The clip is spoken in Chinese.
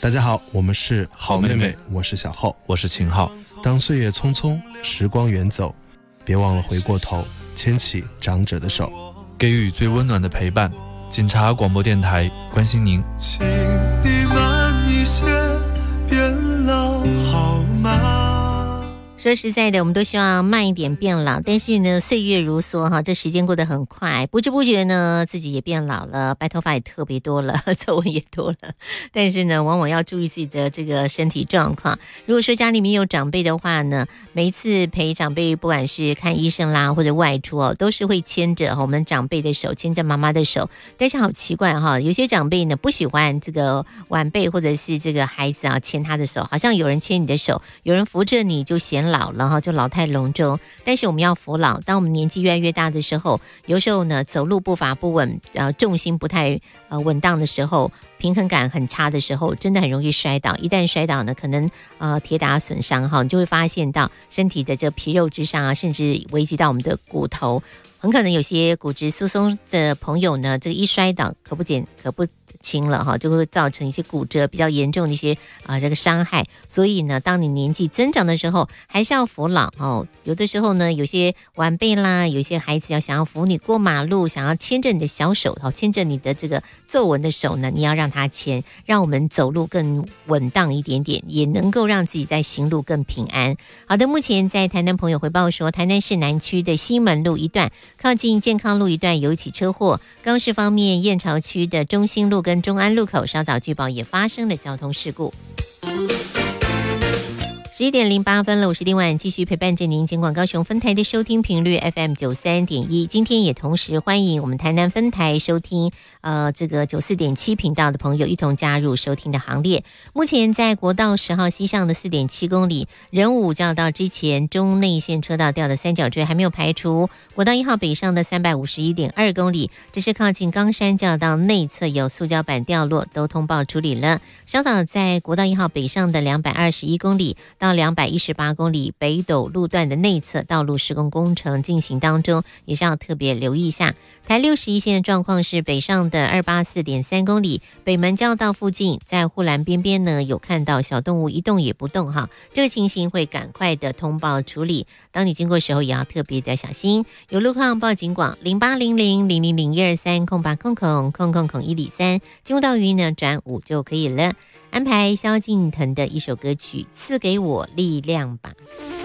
大家好，我们是好妹妹，我是小厚， 我是秦昊。 当岁月匆匆，时光远走，别忘了回过头，牵起长者的手， 给予最温暖的陪伴。警察广播电台关心您。 请你慢一些，变老好吗？ 说实在的，我们都希望慢一点变老，但是呢，岁月如梭哈，这时间过得很快，不知不觉呢，自己也变老了，白头发也特别多了，皱纹也多了。但是呢，往往要注意自己的这个身体状况。如果说家里面有长辈的话呢，每一次陪长辈，不管是看医生啦，或者外出哦，都是会牵着我们长辈的手，牵着妈妈的手。但是好奇怪哈，有些长辈呢不喜欢这个晚辈或者是这个孩子啊牵他的手，好像有人牵你的手，有人扶着你就显老了哈，就老态龙钟。但是我们要服老，当我们年纪越来越大的时候，有时候呢走路步伐不稳，重心不太稳当的时候，平衡感很差的时候，真的很容易摔倒。一旦摔倒呢，可能铁打损伤哈，你就会发现到身体的这皮肉之上啊，甚至危及到我们的骨头。很可能有些骨质疏松的朋友呢，这个一摔倒可不轻了哈，就会造成一些骨折比较严重的一些这个伤害。所以呢，当你年纪增长的时候，还是要服老哦。有的时候呢，有些晚辈啦，有些孩子想要扶你过马路，想要牵着你的小手，牵着你的这个皱纹的手呢，你要让他牵，让我们走路更稳当一点点，也能够让自己在行路更平安。好的，目前在台南朋友回报说，台南市南区的西门路一段靠近健康路一段有一起车祸。高市方面，燕巢区的中兴路跟中安路口稍早据报也发生了交通事故。11点08分了，我是丁婉，继续陪伴着您。尽管高雄分台的收听频率 FM 93.1，今天也同时欢迎我们台南分台收听这个94.7频道的朋友一同加入收听的行列。目前在国道10号西上的 4.7 公里仁武交道之前中内线车道掉的三角锥还没有排除。国道1号北上的 351.2 公里，这是靠近冈山交道内侧有塑胶板掉落，都通报处理了。稍早在国道1号北上的221公里到218公里北斗路段的内侧道路施工工程进行当中，也是要特别留意一下。台61线的状况是北上的284.3公里北门交道附近，在护栏边边呢有看到小动物一动也不动哈，这个情形会赶快的通报处理。当你经过时候也要特别的小心，有路况报警广0800000123空8空103，进入到语音呢转5就可以了。安排萧敬腾的一首歌曲《赐给我力量吧》。